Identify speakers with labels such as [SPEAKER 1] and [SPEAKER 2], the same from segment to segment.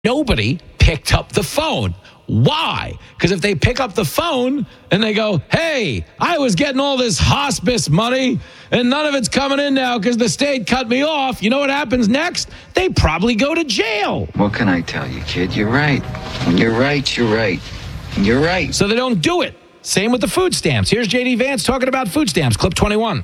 [SPEAKER 1] Nobody picked up the phone. Why? Because if they pick up the phone and they go, hey, I was getting all this hospice money and none of it's coming in now because the state cut me off, you know what happens next? They probably go to jail.
[SPEAKER 2] What can I tell you, kid? You're right. When you're right, you're right. And you're right.
[SPEAKER 1] So they don't do it. Same with the food stamps. Here's J.D. Vance talking about food stamps. Clip 21.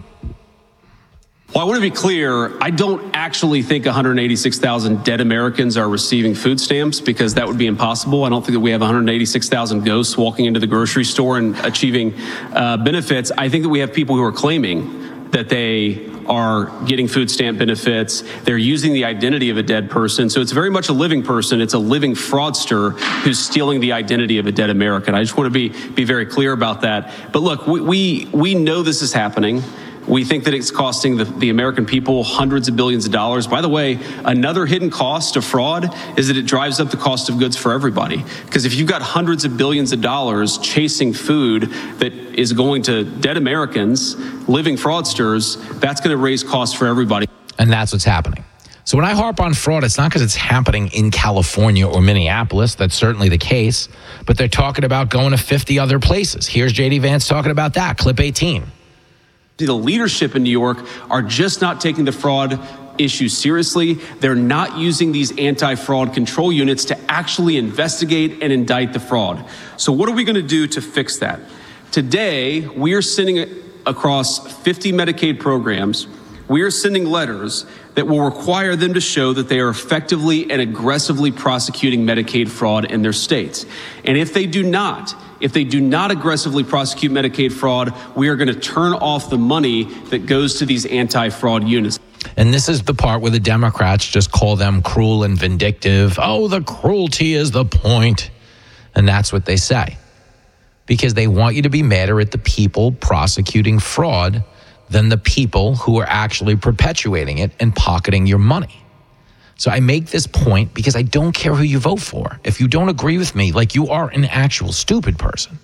[SPEAKER 3] Well, I want to be clear. I don't actually think 186,000 dead Americans are receiving food stamps because that would be impossible. I don't think that we have 186,000 ghosts walking into the grocery store and achieving benefits. I think that we have people who are claiming that they are getting food stamp benefits. They're using the identity of a dead person. So it's very much a living person. It's a living fraudster who's stealing the identity of a dead American. I just want to be very clear about that. But look, we know this is happening. We think that it's costing the American people hundreds of billions of dollars. By the way, another hidden cost of fraud is that it drives up the cost of goods for everybody. Because if you've got hundreds of billions of dollars chasing food that is going to dead Americans, living fraudsters, that's going to raise costs for everybody.
[SPEAKER 1] And that's what's happening. So when I harp on fraud, it's not because it's happening in California or Minneapolis. That's certainly the case. But they're talking about going to 50 other places. Here's J.D. Vance talking about that. Clip 18.
[SPEAKER 3] The leadership in New York are just not taking the fraud issue seriously. They're not using these anti-fraud control units to actually investigate and indict the fraud. So what are we going to do to fix that? Today, we are sending across 50 Medicaid programs. We are sending letters that will require them to show that they are effectively and aggressively prosecuting Medicaid fraud in their states. And if they do not aggressively prosecute Medicaid fraud, we are going to turn off the money that goes to these anti-fraud units.
[SPEAKER 1] And this is the part where the Democrats just call them cruel and vindictive. Oh, the cruelty is the point. And that's what they say. Because they want you to be madder at the people prosecuting fraud than the people who are actually perpetuating it and pocketing your money. So I make this point because I don't care who you vote for. If you don't agree with me, like you are an actual stupid person.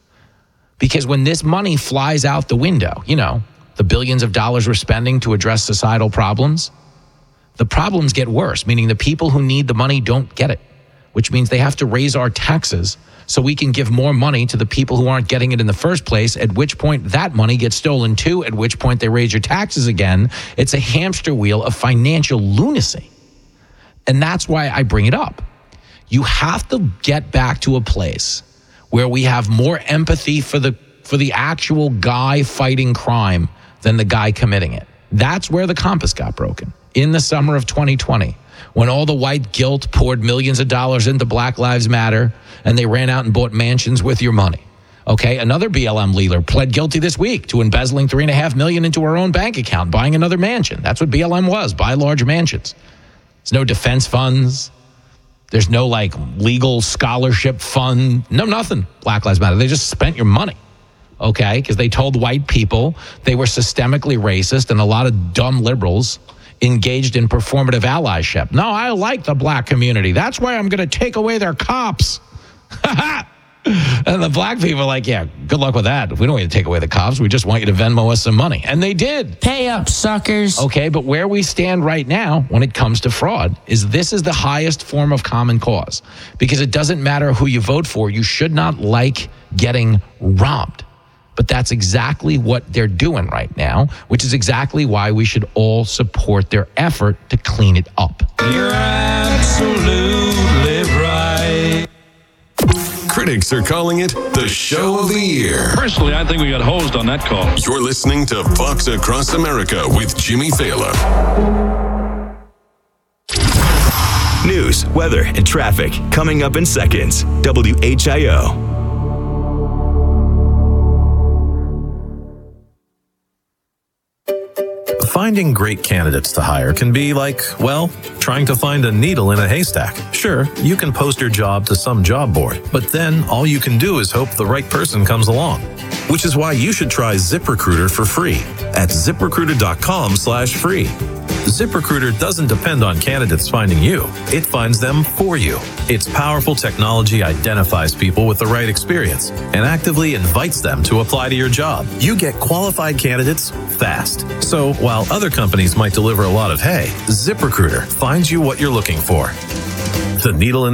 [SPEAKER 1] Because when this money flies out the window, you know, the billions of dollars we're spending to address societal problems, the problems get worse, meaning the people who need the money don't get it, which means they have to raise our taxes so we can give more money to the people who aren't getting it in the first place, at which point that money gets stolen too, at which point they raise your taxes again. It's a hamster wheel of financial lunacy. And that's why I bring it up. You have to get back to a place where we have more empathy for the actual guy fighting crime than the guy committing it. That's where the compass got broken in the summer of 2020, when all the white guilt poured millions of dollars into Black Lives Matter and they ran out and bought mansions with your money. Okay, another BLM leader pled guilty this week to embezzling $3.5 million into her own bank account, buying another mansion. That's what BLM was, buy large mansions. There's no defense funds. There's no like legal scholarship fund. No, nothing. Black Lives Matter. They just spent your money. Okay? Because they told white people they were systemically racist, and a lot of dumb liberals engaged in performative allyship. No, I like the black community. That's why I'm going to take away their cops. And the black people are like, yeah, good luck with that. We don't want you to take away the cops. We just want you to Venmo us some money. And they did.
[SPEAKER 4] Pay up, suckers.
[SPEAKER 1] Okay, but where we stand right now when it comes to fraud is this is the highest form of common cause. Because it doesn't matter who you vote for. You should not like getting robbed. But that's exactly what they're doing right now, which is exactly why we should all support their effort to clean it up.
[SPEAKER 5] You're absolutely right.
[SPEAKER 6] Critics are calling it the show of the year.
[SPEAKER 7] Personally, I think we got hosed on that call.
[SPEAKER 6] You're listening to Fox Across America with Jimmy Fallon.
[SPEAKER 8] News, weather, and traffic coming up in seconds. WHIO.
[SPEAKER 9] Finding great candidates to hire can be like, well, trying to find a needle in a haystack. Sure, you can post your job to some job board, but then all you can do is hope the right person comes along. Which is why you should try ZipRecruiter for free at ZipRecruiter.com/free. ZipRecruiter doesn't depend on candidates finding you. It finds them for you. Its powerful technology identifies people with the right experience and actively invites them to apply to your job. You get qualified candidates fast. So while other companies might deliver a lot of hay, ZipRecruiter finds you what you're looking for. The Needle in